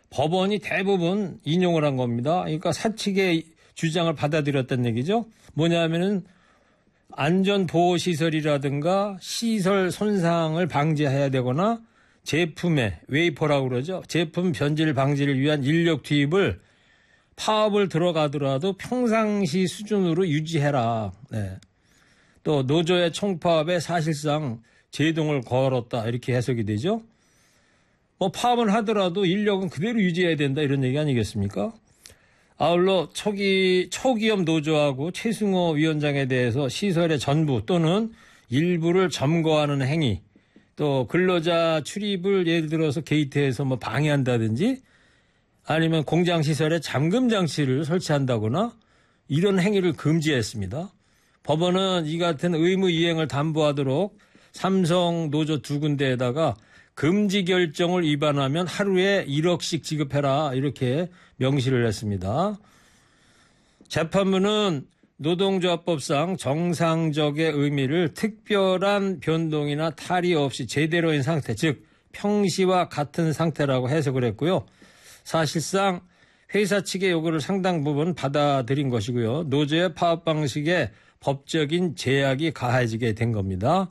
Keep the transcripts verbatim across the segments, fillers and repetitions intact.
법원이 대부분 인용을 한 겁니다. 그러니까 사측의 주장을 받아들였다는 얘기죠. 뭐냐면은 안전보호시설이라든가 시설 손상을 방지해야 되거나 제품의 웨이퍼라고 그러죠. 제품 변질 방지를 위한 인력 투입을 파업을 들어가더라도 평상시 수준으로 유지해라. 네. 또 노조의 총파업에 사실상 제동을 걸었다 이렇게 해석이 되죠. 뭐 파업을 하더라도 인력은 그대로 유지해야 된다 이런 얘기 아니겠습니까? 아울러 초기, 초기업 노조하고 최승호 위원장에 대해서 시설의 전부 또는 일부를 점거하는 행위, 또 근로자 출입을 예를 들어서 게이트에서 뭐 방해한다든지 아니면 공장시설에 잠금장치를 설치한다거나 이런 행위를 금지했습니다. 법원은 이 같은 의무 이행을 담보하도록 삼성 노조 두 군데에다가 금지 결정을 위반하면 하루에 일억씩 지급해라 이렇게 명시를 했습니다. 재판부는 노동조합법상 정상적의 의미를 특별한 변동이나 탈이 없이 제대로인 상태, 즉 평시와 같은 상태라고 해석을 했고요. 사실상 회사 측의 요구를 상당 부분 받아들인 것이고요. 노조의 파업 방식에 법적인 제약이 가해지게 된 겁니다.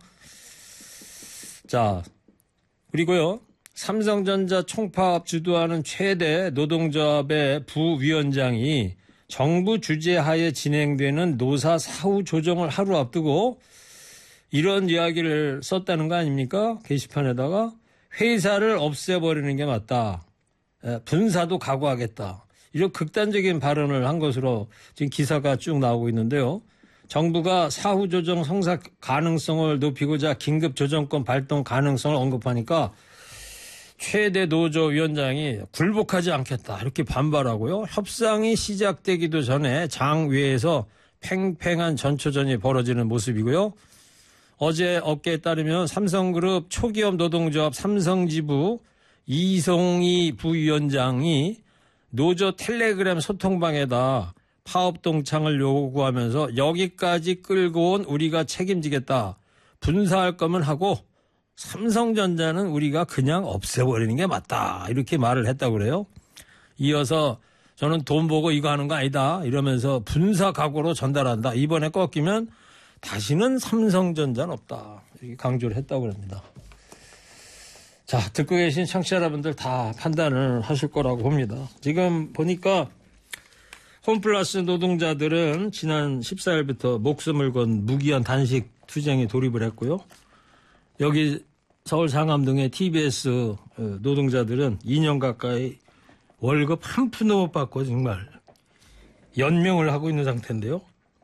자, 그리고요. 삼성전자 총파업 주도하는 최대 노동조합의 부위원장이 정부 주재하에 진행되는 노사 사후 조정을 하루 앞두고 이런 이야기를 썼다는 거 아닙니까? 게시판에다가 회사를 없애버리는 게 맞다. 분사도 각오하겠다. 이런 극단적인 발언을 한 것으로 지금 기사가 쭉 나오고 있는데요. 정부가 사후 조정 성사 가능성을 높이고자 긴급 조정권 발동 가능성을 언급하니까 최대 노조 위원장이 굴복하지 않겠다 이렇게 반발하고요. 협상이 시작되기도 전에 장외에서 팽팽한 전초전이 벌어지는 모습이고요. 어제 업계에 따르면 삼성그룹 초기업 노동조합 삼성지부 이송희 부위원장이 노조 텔레그램 소통방에다 파업 동창을 요구하면서 여기까지 끌고 온 우리가 책임지겠다. 분사할 거면 하고 삼성전자는 우리가 그냥 없애버리는 게 맞다. 이렇게 말을 했다고 그래요. 이어서 저는 돈 보고 이거 하는 거 아니다. 이러면서 분사 각오로 전달한다. 이번에 꺾이면 다시는 삼성전자는 없다. 이렇게 강조를 했다고 합니다. 자, 듣고 계신 청취자 여러분들 다 판단을 하실 거라고 봅니다. 지금 보니까 홈플러스 노동자들은 지난 십사일부터 목숨을 건 무기한 단식 투쟁에 돌입을 했고요. 여기 서울 상암 등의 티비에스 노동자들은 이 년 가까이 월급 한 푼도 못 받고 정말 연명을 하고 있는 상태인데요.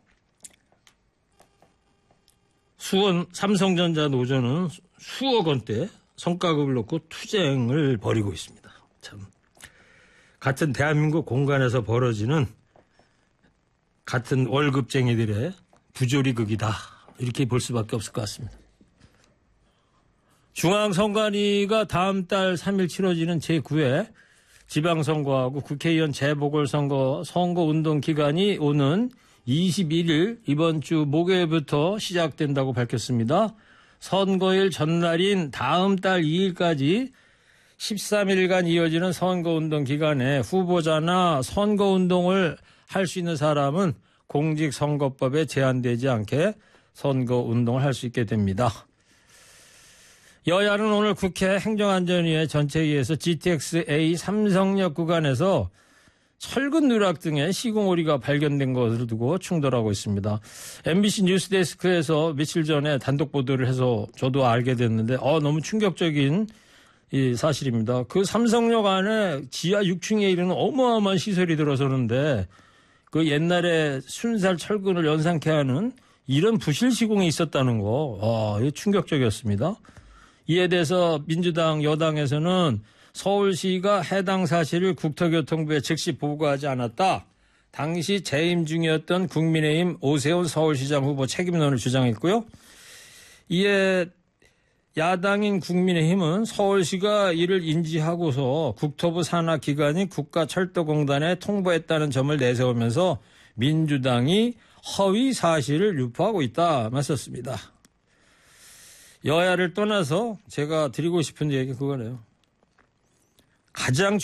수원 삼성전자 노조는 수억 원대 성과급을 놓고 투쟁을 벌이고 있습니다. 참 같은 대한민국 공간에서 벌어지는 같은 월급쟁이들의 부조리극이다. 이렇게 볼 수밖에 없을 것 같습니다. 중앙선관위가 다음 달 삼 일 치러지는 제구 회 지방선거하고 국회의원 재보궐선거 선거운동 기간이 오는 이십일 일 이번 주 목요일부터 시작된다고 밝혔습니다. 선거일 전날인 다음 달 이 일까지 십삼 일간 이어지는 선거운동 기간에 후보자나 선거운동을 할 수 있는 사람은 공직선거법에 제한되지 않게 선거운동을 할 수 있게 됩니다. 여야는 오늘 국회 행정안전위의 전체회의에서 지티엑스에이 삼성역 구간에서 철근 누락 등의 시공오류가 발견된 것을 두고 충돌하고 있습니다. 엠비씨 뉴스데스크에서 며칠 전에 단독 보도를 해서 저도 알게 됐는데 어, 너무 충격적인 이 사실입니다. 그 삼성역 안에 지하 육 층에 이르는 어마어마한 시설이 들어서는데 그 옛날에 순살 철근을 연상케 하는 이런 부실 시공이 있었다는 거, 아, 이거 충격적이었습니다. 이에 대해서 민주당 여당에서는 서울시가 해당 사실을 국토교통부에 즉시 보고하지 않았다. 당시 재임 중이었던 국민의힘 오세훈 서울시장 후보 책임론을 주장했고요. 이에 야당인 국민의힘은 서울시가 이를 인지하고서 국토부 산하 기관인 국가철도공단에 통보했다는 점을 내세우면서 민주당이 허위 사실을 유포하고 있다 맞섰습니다. 여야를 떠나서 제가 드리고 싶은 얘기 그거네요. 가장